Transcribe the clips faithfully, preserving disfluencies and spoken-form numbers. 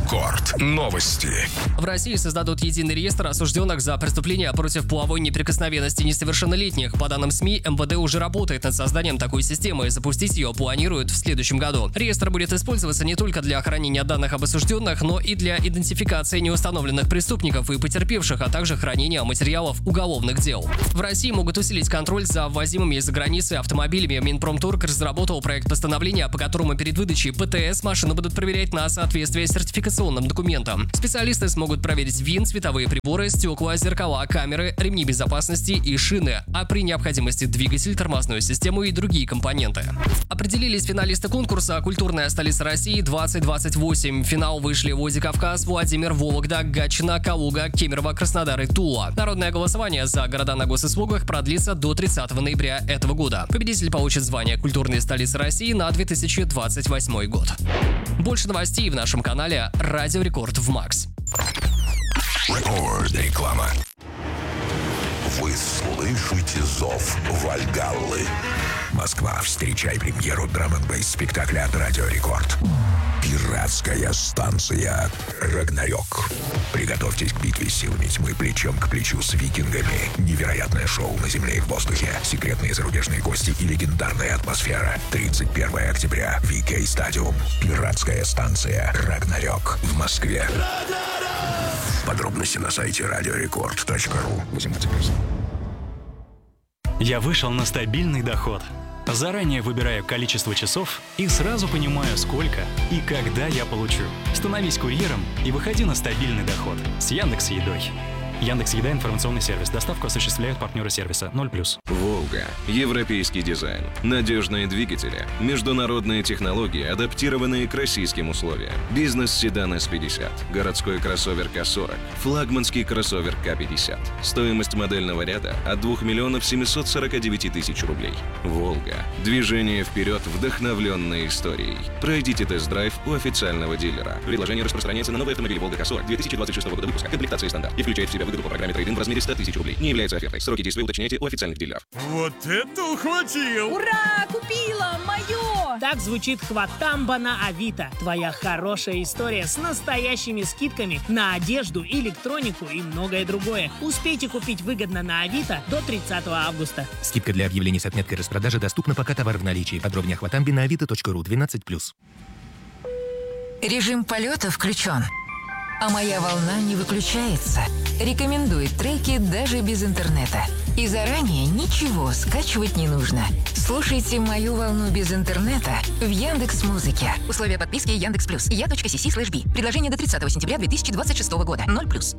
Рекорд. Новости. В России создадут единый реестр осужденных за преступления против половой неприкосновенности несовершеннолетних. По данным СМИ, эм вэ дэ уже работает над созданием такой системы и запустить ее планируют в следующем году. Реестр будет использоваться не только для хранения данных об осужденных, но и для идентификации неустановленных преступников и потерпевших, а также хранения материалов уголовных дел. В России могут усилить контроль за ввозимыми из-за границы автомобилями. Минпромторг разработал проект постановления, по которому перед выдачей пэ тэ эс машину будут проверять на соответствие сертификационным документам. Специалисты смогут проверить вин, световые приборы, стекла, зеркала, камеры, ремни безопасности и шины, а при необходимости двигатель, тормозную систему и другие компоненты. Определились финалисты конкурса «Культурная столица России двадцать двадцать восемь». В финал вышли Владикавказ, Владимир, Вологда, Гатчина, Калуга, Кемерово, Краснодар и Тула. Народное голосование за города на госуслугах продлится до тридцатого ноября этого года. Победитель получит звание «Культурной столицы России» на две тысячи двадцать восьмой год. Больше новостей в нашем канале «Радио Рекорд» в Макс. Рекорд. Реклама. Вы слышите зов Вальгаллы. Москва, встречай премьеру драм-н-бейс спектакля от Радио Рекорд. Пиратская станция «Рагнарёк». Приготовьтесь к битве силами тьмы плечом к плечу с викингами. Невероятное шоу на земле и в воздухе. Секретные зарубежные гости и легендарная атмосфера. тридцать первого октября. ви кей Стадиум. Пиратская станция «Рагнарёк» в Москве. Подробности на сайте радиорекорд точка ру. восемнадцать плюс. Я вышел на стабильный доход. Заранее выбираю количество часов и сразу понимаю, сколько и когда я получу. Становись курьером и выходи на стабильный доход с Яндекс.Едой. Яндекс.Еда — информационный сервис. Доставку осуществляют партнеры сервиса ноль плюс. Волга. Европейский дизайн. Надежные двигатели. Международные технологии, адаптированные к российским условиям. Бизнес-седан эс пятьдесят. Городской кроссовер ка сорок. Флагманский кроссовер ка пятьдесят. Стоимость модельного ряда от двух миллионов семисот сорока девяти тысяч рублей. Волга. Движение вперед, вдохновленной историей. Пройдите тест-драйв у официального дилера. Предложение распространяется на новые автомобили Волга ка сорок две тысячи двадцать шестого года выпуска. Комплектация стандарт и включает в себя выгоду по программе трейд-ин в размере ста тысяч рублей. Не является офертой. Сроки действия уточняйте у официальных дилеров. Вот это ухватил! Ура! Купила! Мое! Так звучит Хватамба на Авито. Твоя хорошая история с настоящими скидками на одежду, электронику и многое другое. Успейте купить выгодно на Авито до тридцатого августа. Скидка для объявлений с отметкой распродажи доступна, пока товар в наличии. Подробнее о Хватамбе на авито точка ру. двенадцать плюс. Режим полета включен. А моя волна не выключается. Рекомендует треки даже без интернета. И заранее ничего скачивать не нужно. Слушайте мою волну без интернета в Яндекс.Музыке. Условия подписки Яндекс Плюс. я.си слэш би. Предложение до тридцатого сентября две тысячи двадцать шестого года. ноль плюс.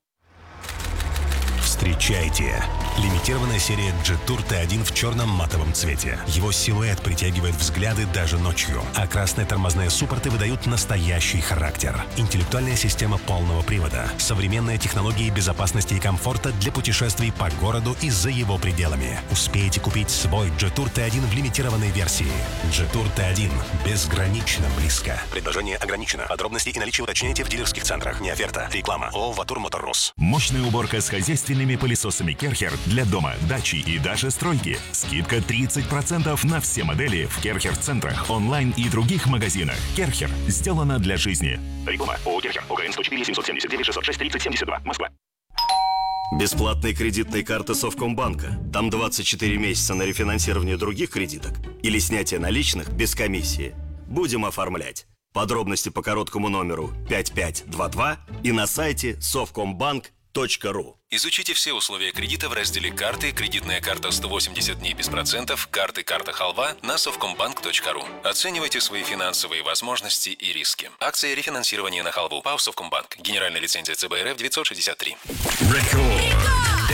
Встречайте! Лимитированная серия Jetour ти один в черном матовом цвете. Его силуэт притягивает взгляды даже ночью, а красные тормозные суппорты выдают настоящий характер. Интеллектуальная система полного привода, современные технологии безопасности и комфорта для путешествий по городу и за его пределами. Успейте купить свой Jetour ти один в лимитированной версии. Jetour ти один. Безгранично близко. Предложение ограничено. Подробности и наличие уточняйте в дилерских центрах. Не оферта. Реклама. ООО «Ватур Моторрус». Мощная уборка с хозяйственными пылесосами Керхер для дома, дачи и даже стройки. Скидка тридцать процентов на все модели в Керхер-центрах, онлайн и других магазинах. Керхер. Сделано для жизни. Реклама. ООО «Керхер». ОГРН сто четыре семьсот семьдесят девять шестьсот шесть тридцать семьдесят два. Москва. Бесплатной кредитной карты Совкомбанка. Там двадцать четыре месяца на рефинансирование других кредиток или снятие наличных без комиссии. Будем оформлять. Подробности по короткому номеру пять пять два два и на сайте совкомбанк точка ру. Изучите все условия кредита в разделе «Карты», кредитная карта сто восемьдесят дней без процентов, карты «Карта Халва» на совкомбанк точка ру. Оценивайте свои финансовые возможности и риски. Акция рефинансирования на халву. ПАО «Совкомбанк». Генеральная лицензия ЦБ РФ девятьсот шестьдесят три. Рекорд.